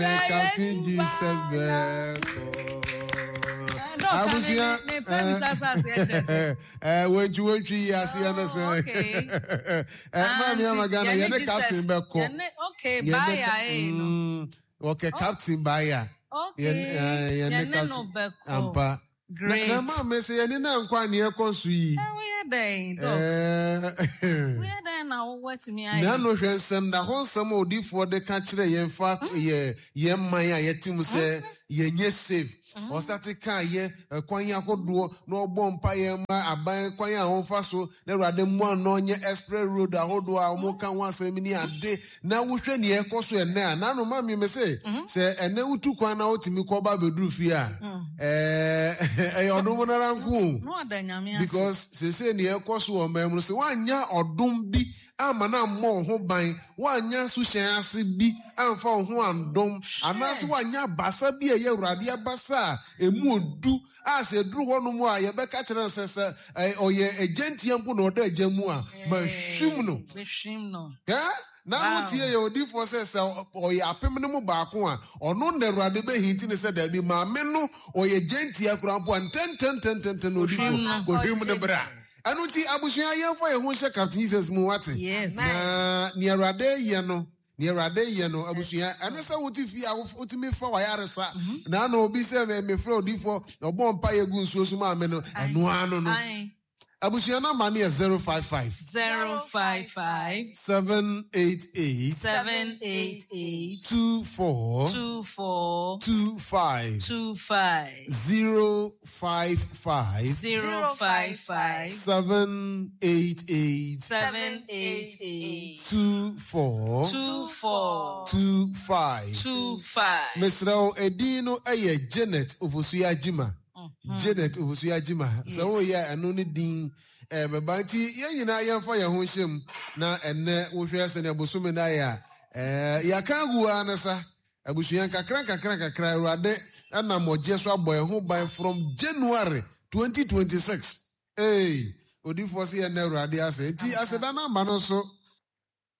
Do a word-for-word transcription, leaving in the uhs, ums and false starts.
Captain Jesus Beko. Abusia. Eh, when you went to Yasia, okay. Mammy, I'm gonna get the Captain Beko. Okay, bye. Okay, Captain Baya. Okay, yeah, no Beko. Great. Mamma say, and now I'm quite near Consui. We are there. We are there now. What's me? I no send the whole summer of for the catch the yen fa ye ye maya yetim say ye yes safe. Or static car ye a quanya do no bomb pie ma aban quanya on faso, there are the one on your express road, a hodo a moka once a mini a day. Now we train ye cost and now. Now, no mammy may say, say, and then we took one out to me call Baby Drufia. Eh, I don't want to because they say near cost one memory, so one ya or don't be. Amana mo ho ban wanya su hyen ase bi amfa ho andom anase wanya basa bi eye urade abasa emu odu ase duru hono mu a ye beka kire sese oye agenti ampo na oda ajamu a ma hwim no hwim no eh na mutie ye odi for sese oye apem ne mu ba ko a ono na urade be hinti ne se da bi ma me no oye agenti akura ampo ten ten ten ten ten odi for ko hwim ne bra. Anuti abusuya yefo ye ho hye Captain Jesus mu wate. Yes. Na ni Awurade ye no, ni Awurade ye no abusuya anesa wuti fi a wuti me fa wayaresa. Na na obi se me fra odi fo obo mpa ye gu nsuo so ma me no eno ano no. Abusuya na ma ne zero five five zero five five seven eight eight seven eight eight two four two four two five two five zero five five zero five five seven eight eight seven eight eight two four two four two five two five. Misrao Edino Aye Janet Ovosuya Jima. Janet Ovosuya Jima. So yeah, anu ni din eh bebanti ye nyina ye fa ye ho hyem na enne wo hwe ase na bosume na ya eh ya kan gu anasa abusuyan kakran kakran kakran urade na moje so aboy ho ban from January twenty twenty-six. Hey, odi for see na urade ase ti ase da na ma no so